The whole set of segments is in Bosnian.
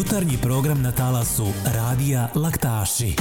Jutarnji program na talasu Radija Laktaši.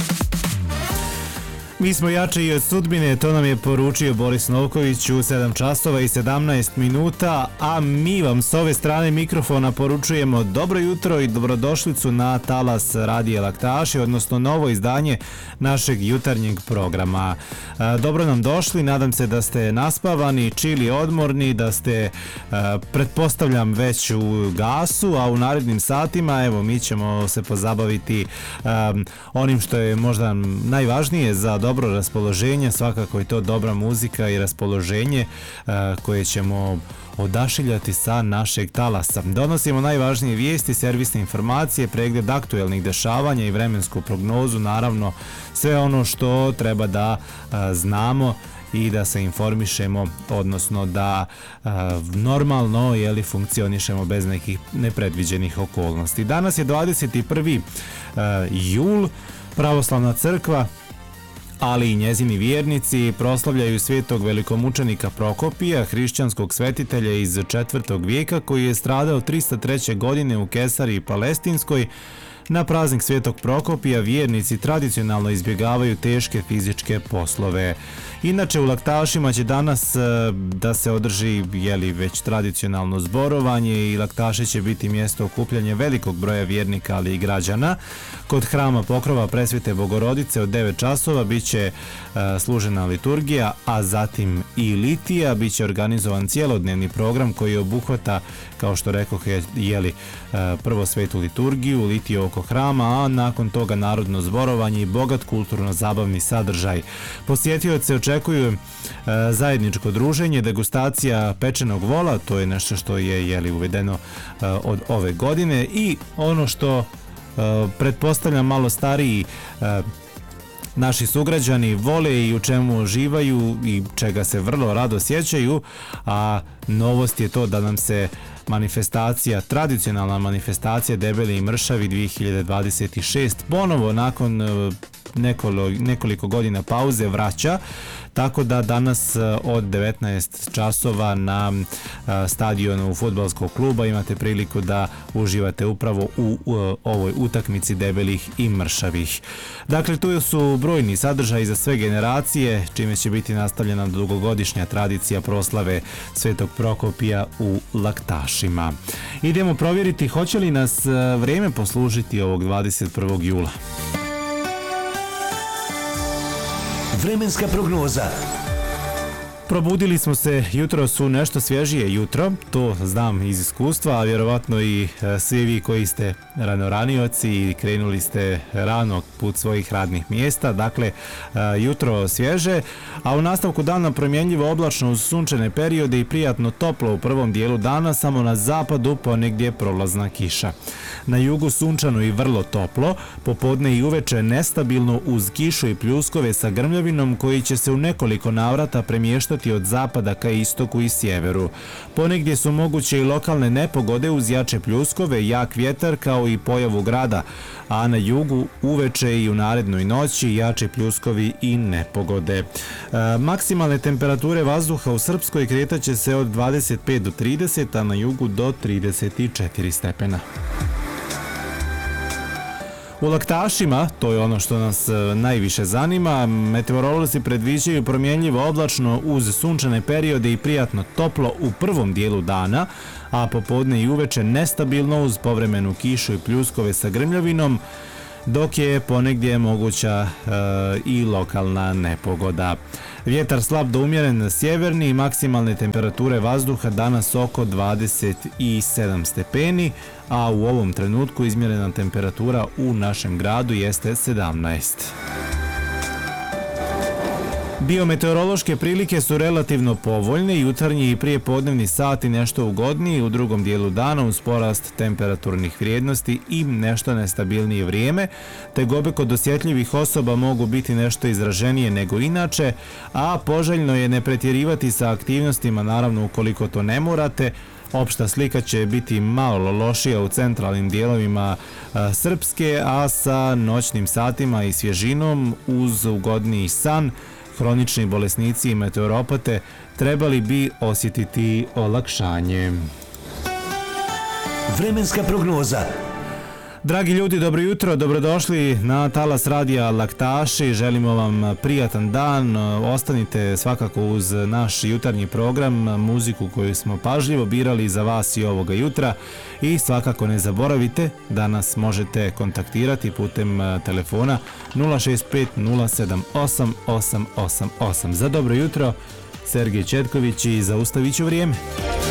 Mi smo jači i od sudbine, to nam je poručio Boris Novković u 7 časova i 17 minuta, a mi vam s ove strane mikrofona poručujemo dobro jutro i dobrodošlicu na talas Radija Laktaši, odnosno novo izdanje našeg jutarnjeg programa. Dobro nam došli, nadam se da ste naspavani, čili odmorni, da ste, pretpostavljam, već u gasu, a u narednim satima, evo, mi ćemo se pozabaviti onim što je možda najvažnije za dobro raspoloženje, svakako je to dobra muzika i raspoloženje koje ćemo odašiljati sa našeg talasa. Donosimo najvažnije vijesti, servisne informacije, pregled aktuelnih dešavanja i vremensku prognozu, naravno sve ono što treba da znamo i da se informišemo, odnosno da normalno funkcionišemo bez nekih nepredviđenih okolnosti. Danas je 21. jul, Pravoslavna crkva, ali i njezini vjernici proslavljaju svetog velikomučenika Prokopija, hrišćanskog svetitelja iz 4. vijeka koji je stradao 303. godine u Kesariji Palestinskoj. Na praznik svetog Prokopija vjernici tradicionalno izbjegavaju teške fizičke poslove. Inače, u Laktašima će danas da se održi već tradicionalno zborovanje i Laktaši će biti mjesto okupljanja velikog broja vjernika, ali i građana. Kod hrama Pokrova Presvete Bogorodice od 9 časova bit će služena liturgija, a zatim i litija. Biće organizovan cijelodnevni program koji obuhvata, kao što rekoh, prvo svetu liturgiju, litiju oko hrama, a nakon toga narodno zborovanje i bogat kulturno-zabavni sadržaj. Posjetioce očekuju zajedničko druženje, degustacija pečenog vola, to je nešto što je uvedeno od ove godine, i ono što pretpostavljam malo stariji naši sugrađani vole i u čemu uživaju i čega se vrlo rado sjećaju, a novost je to da nam se tradicionalna manifestacija Debeli i mršavi 2026 ponovo nakon nekoliko godina pauze vraća, tako da danas od 19 časova na stadionu fudbalskog kluba imate priliku da uživate upravo u ovoj utakmici debelih i mršavih. Dakle, tu su brojni sadržaji za sve generacije, čime će biti nastavljena dugogodišnja tradicija proslave Svetog Prokopija u Laktašima. Idemo provjeriti hoće li nas vrijeme poslužiti ovog 21. jula. Vremenska prognoza. Probudili smo se jutros u nešto svježije jutro, to znam iz iskustva, a vjerovatno i svi vi koji ste ranoranioci i krenuli ste rano put svojih radnih mjesta. Dakle, jutro svježe, a u nastavku dana promjenljivo oblačno uz sunčane periode i prijatno toplo u prvom dijelu dana, samo na zapadu ponegdje prolazna kiša. Na jugu sunčano i vrlo toplo, popodne i uveče nestabilno uz kišu i pljuskove sa grmljavinom koji će se u nekoliko navrata premještati od zapada ka istoku i sjeveru. Ponegdje su moguće i lokalne nepogode uz jače pljuskove, jak vjetar kao i pojavu grada, a na jugu uveče i u narednoj noći jači pljuskovi i nepogode. Maksimalne temperature vazduha u Srpskoj kretaće se od 25 do 30, a na jugu do 34 stepena. U Laktašima, to je ono što nas najviše zanima, meteorolozi predviđaju promjenljivo oblačno uz sunčane periode i prijatno toplo u prvom dijelu dana, a popodne i uveče nestabilno uz povremenu kišu i pljuskove sa grmljavinom, dok je ponegdje moguća i lokalna nepogoda. Vjetar slab do umjeren sjeverni, maksimalne temperature vazduha danas oko 27 stepeni, a u ovom trenutku izmjerena temperatura u našem gradu jeste 17. Biometeorološke prilike su relativno povoljne, jutarnji i prijepodnevni sati nešto ugodniji, u drugom dijelu dana uz porast temperaturnih vrijednosti i nešto nestabilnije vrijeme, tegobe kod osjetljivih osoba mogu biti nešto izraženije nego inače, a poželjno je ne pretjerivati sa aktivnostima, naravno ukoliko to ne morate. Opšta slika će biti malo lošija u centralnim dijelovima Srpske, a sa noćnim satima i svježinom uz ugodniji san hronični bolesnici i meteoropate trebali bi osjetiti olakšanje. Vremenska prognoza. Dragi ljudi, dobro jutro, dobrodošli na talas radija Laktaši, želimo vam prijatan dan, ostanite svakako uz naš jutarnji program, muziku koju smo pažljivo birali za vas i ovoga jutra i svakako ne zaboravite da nas možete kontaktirati putem telefona 065 078 888. Za dobro jutro, Sergej Četković i zaustavit ću vrijeme.